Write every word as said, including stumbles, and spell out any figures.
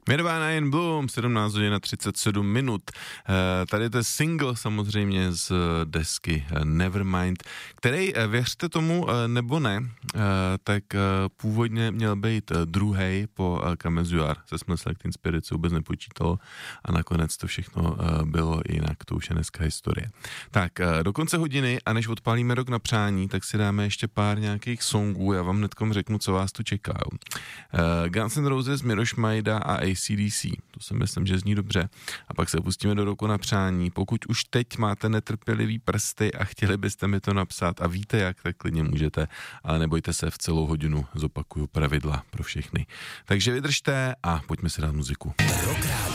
Nirvana in Bloom, sedmnáct hodin a třicet sedm minut. E, tady to je single samozřejmě z desky Nevermind, který, věřte tomu nebo ne, e, tak původně měl být druhý po Come As You Are, se Smell Like Spirit se vůbec nepočítalo a nakonec to všechno bylo jinak, to už je dneska historie. Tak, do konce hodiny a než odpálíme rok na přání, tak si dáme ještě pár nějakých songů, já vám hnedkom řeknu, co vás tu čeká. E, Guns N' Roses, Miroš Majda a A C D C, to si myslím, že zní dobře. A pak se pustíme do roku na přání. Pokud už teď máte netrpělivý prsty a chtěli byste mi to napsat a víte jak, tak klidně můžete, ale nebojte se, v celou hodinu zopakuju pravidla pro všechny. Takže vydržte a pojďme si dát muziku.